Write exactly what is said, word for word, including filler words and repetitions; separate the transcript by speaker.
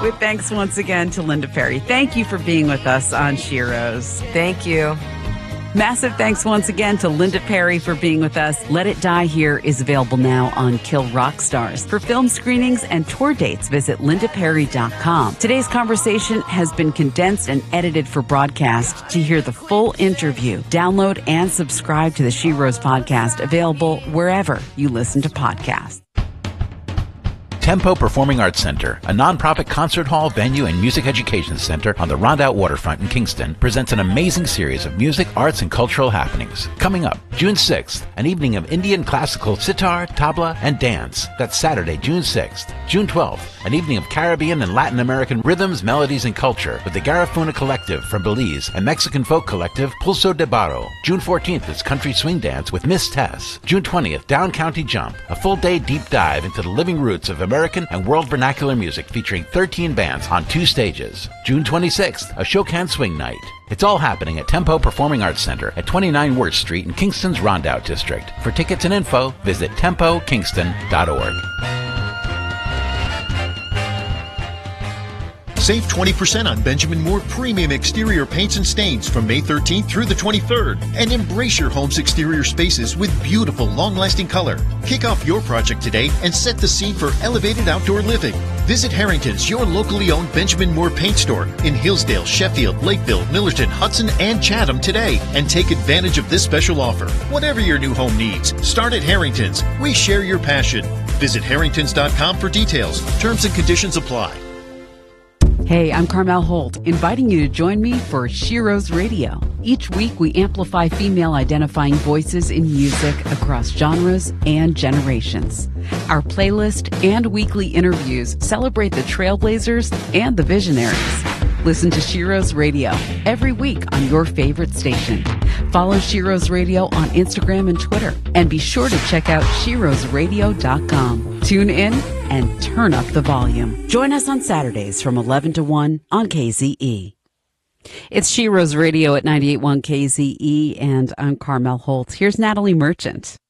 Speaker 1: With thanks once again to Linda Perry. Thank you for being with us on Sheroes.
Speaker 2: Thank you.
Speaker 1: Massive thanks once again to Linda Perry for being with us. Let It Die Here is available now on Kill Rock Stars. For film screenings and tour dates, visit linda perry dot com. Today's conversation has been condensed and edited for broadcast. To hear the full interview, download and subscribe to the Sheroes podcast, available wherever you listen to podcasts.
Speaker 3: Tempo Performing Arts Center, a nonprofit concert hall, venue, and music education center on the Rondout waterfront in Kingston, presents an amazing series of music, arts, and cultural happenings. Coming up, June sixth, an evening of Indian classical sitar, tabla, and dance. That's Saturday, June sixth. June twelfth, an evening of Caribbean and Latin American rhythms, melodies, and culture with the Garifuna Collective from Belize and Mexican folk collective Pulso de Barro. June fourteenth is Country Swing Dance with Miss Tess. June twentieth, Down County Jump, a full-day deep dive into the living roots of American and world vernacular music featuring thirteen bands on two stages. June twenty-sixth, a Shokan Swing Night. It's all happening at Tempo Performing Arts Center at twenty-nine Worth Street in Kingston's Rondout District. For tickets and info, visit tempo kingston dot org.
Speaker 4: Save twenty percent on Benjamin Moore premium exterior paints and stains from May thirteenth through the twenty-third. And embrace your home's exterior spaces with beautiful, long-lasting color. Kick off your project today and set the scene for elevated outdoor living. Visit Harrington's, your locally owned Benjamin Moore paint store in Hillsdale, Sheffield, Lakeville, Millerton, Hudson, and Chatham today and take advantage of this special offer. Whatever your new home needs, start at Harrington's. We share your passion. Visit harringtons dot com for details. Terms and conditions apply.
Speaker 1: Hey, I'm Carmel Holt, inviting you to join me for Sheroes Radio. Each week, we amplify female-identifying voices in music across genres and generations. Our playlist and weekly interviews celebrate the trailblazers and the visionaries. Listen to Sheroes Radio every week on your favorite station. Follow Sheroes Radio on Instagram and Twitter. And be sure to check out sheroes radio dot com. Tune in and turn up the volume. Join us on Saturdays from eleven to one on K Z E. It's Sheroes Radio at ninety-eight point one K Z E, and I'm Carmel Holt. Here's Natalie Merchant.